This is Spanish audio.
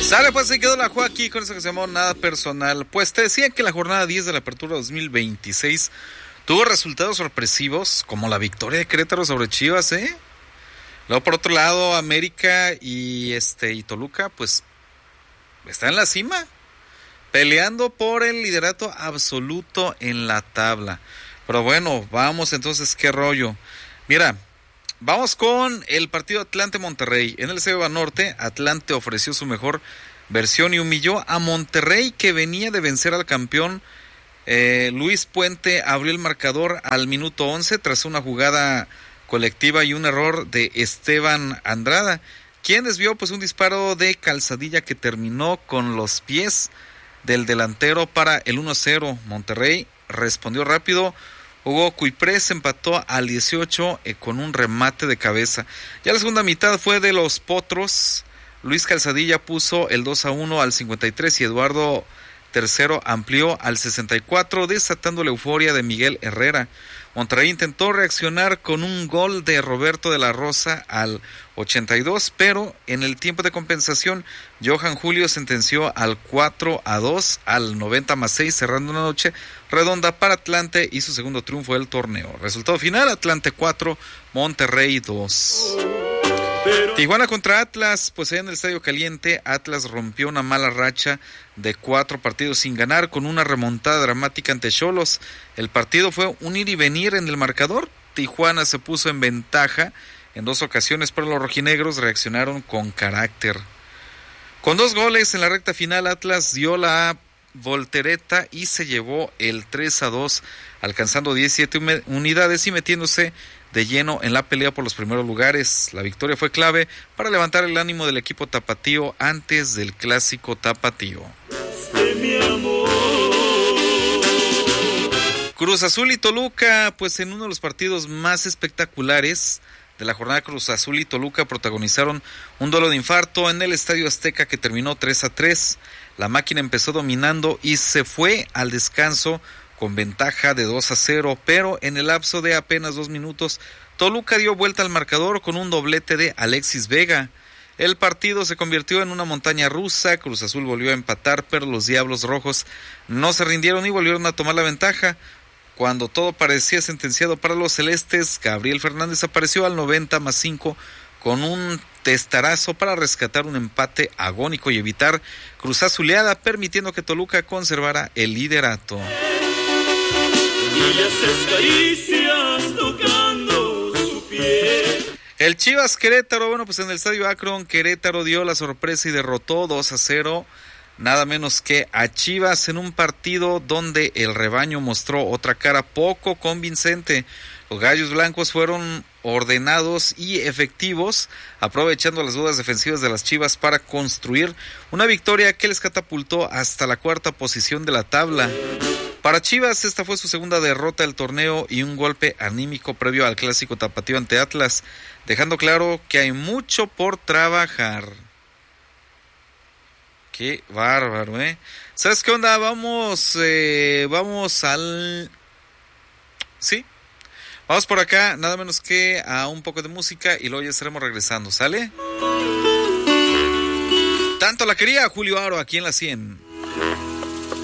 Sale, pues se quedó la jugada aquí con eso que se llamó Nada Personal. Pues te decía que la jornada 10 de la Apertura 2026 tuvo resultados sorpresivos, como la victoria de Querétaro sobre Chivas, ¿eh? Luego, por otro lado, América y Toluca, pues, está en la cima, peleando por el liderato absoluto en la tabla. Pero bueno, vamos entonces, ¿qué rollo? Mira, vamos con el partido Atlante-Monterrey. En el CEBA Norte, Atlante ofreció su mejor versión y humilló a Monterrey, que venía de vencer al campeón. Luis Puente abrió el marcador al minuto 11 tras una jugada colectiva y un error de Esteban Andrada, quien desvió pues un disparo de Calzadilla que terminó con los pies del delantero para el 1-0. Monterrey respondió rápido. Hugo Cuiprés empató al 18 con un remate de cabeza. Ya la segunda mitad fue de los Potros. Luis Calzadilla puso el 2-1 al 53 y Eduardo III amplió al 64, desatando la euforia de Miguel Herrera. Monterrey intentó reaccionar con un gol de Roberto de la Rosa al 82, pero en el tiempo de compensación, Johan Julio sentenció al 4-2 al 90+6, cerrando una noche redonda para Atlante y su segundo triunfo del torneo. Resultado final, Atlante 4, Monterrey 2. Tijuana contra Atlas, pues en el Estadio Caliente, Atlas rompió una mala racha de 4 partidos sin ganar con una remontada dramática ante Xolos. El partido fue un ir y venir en el marcador. Tijuana se puso en ventaja en 2 ocasiones, pero los rojinegros reaccionaron con carácter. Con 2 goles en la recta final, Atlas dio la voltereta y se llevó el 3-2, alcanzando 17 unidades y metiéndose de lleno en la pelea por los primeros lugares. La victoria fue clave para levantar el ánimo del equipo tapatío antes del clásico tapatío. Cruz Azul y Toluca, pues en uno de los partidos más espectaculares de la jornada, Cruz Azul y Toluca protagonizaron un duelo de infarto en el Estadio Azteca que terminó 3-3. La máquina empezó dominando y se fue al descanso con ventaja de 2-0, pero en el lapso de apenas 2 minutos, Toluca dio vuelta al marcador con un doblete de Alexis Vega. El partido se convirtió en una montaña rusa. Cruz Azul volvió a empatar, pero los Diablos Rojos no se rindieron y volvieron a tomar la ventaja. Cuando todo parecía sentenciado para los celestes, Gabriel Fernández apareció al 90+5 con un testarazo para rescatar un empate agónico y evitar cruzazuleada, permitiendo que Toluca conservara el liderato. El Chivas Querétaro, bueno, pues en el Estadio Akron, Querétaro dio la sorpresa y derrotó 2-0, nada menos que a Chivas, en un partido donde el rebaño mostró otra cara poco convincente. Los gallos blancos fueron ordenados y efectivos, aprovechando las dudas defensivas de las Chivas para construir una victoria que les catapultó hasta la 4ª posición de la tabla. Para Chivas, esta fue su segunda derrota del torneo y un golpe anímico previo al clásico tapatío ante Atlas, dejando claro que hay mucho por trabajar. Qué bárbaro, ¿eh? ¿Sabes qué onda? Vamos al... Sí, vamos por acá, nada menos que a un poco de música y luego ya estaremos regresando, ¿sale? Tanto la quería Julio Aro aquí en la 100.